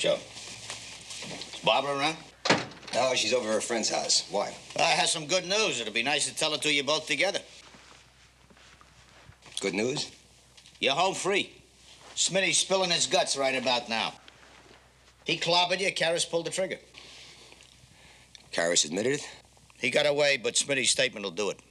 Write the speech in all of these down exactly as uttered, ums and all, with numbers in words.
Joe. Is Barbara around? No, she's over at her friend's house. Why? I have some good news. It'll be nice to tell it to you both together. Good news? You're home free. Smitty's spilling his guts right about now. He clobbered you, Karras pulled the trigger. Karras admitted it? He got away, but Smitty's statement will do it.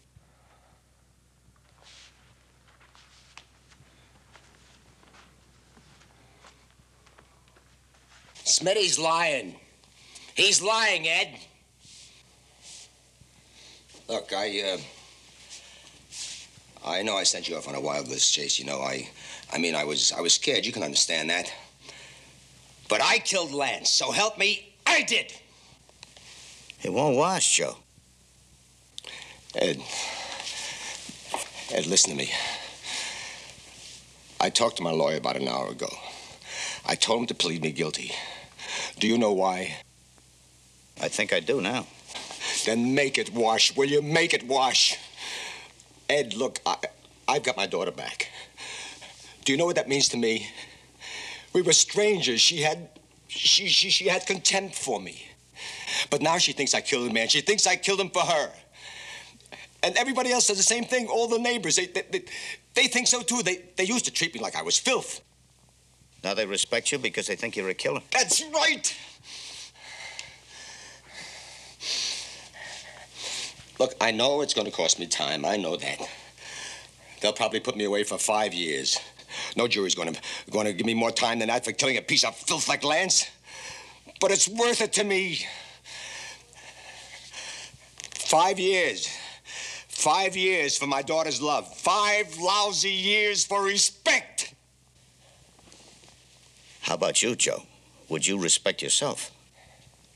Smitty's lying. He's lying, Ed. Look, I, uh... I know I sent you off on a wild goose chase, you know. I... I mean, I was... I was scared. You can understand that. But I killed Lance, so help me, I did! It won't wash, Joe. Ed... Ed, listen to me. I talked to my lawyer about an hour ago. I told him to plead me guilty. Do you know why? I think I do now. Then make it wash, will you? Make it wash. Ed, look, I, I've got my daughter back. Do you know what that means to me? We were strangers. She had... She, she, she had contempt for me. But now she thinks I killed the man. She thinks I killed him for her. And everybody else does the same thing. All the neighbors, they, they, they, they think so, too. They, they used to treat me like I was filth. Now they respect you because they think you're a killer. That's right. Look, I know it's going to cost me time. I know that. They'll probably put me away for five years. No jury's going to going to give me more time than that for killing a piece of filth like Lance. But it's worth it to me. Five years. Five years for my daughter's love. Five lousy years for respect. How about you, Joe? Would you respect yourself?